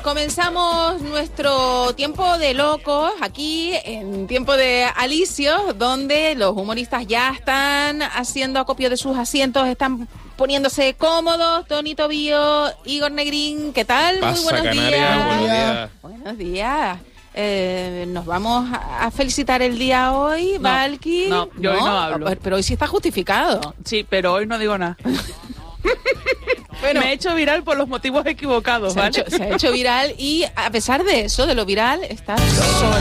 comenzamos nuestro tiempo de locos aquí en Tiempo de Alicios, donde los humoristas ya están haciendo acopio de sus asientos, están poniéndose cómodos. Toni Tobío, Igor Negrín, ¿qué tal? Pasa, muy buenos Canaria, días. buenos días. Buenos días. Nos vamos a felicitar el día hoy, No, Valky. no, yo hoy no hablo. Pero hoy sí está justificado. Sí, pero hoy no digo nada. Bueno, me he hecho viral por los motivos equivocados, ¿vale? se ha hecho viral y a pesar de eso, de lo viral, está sola.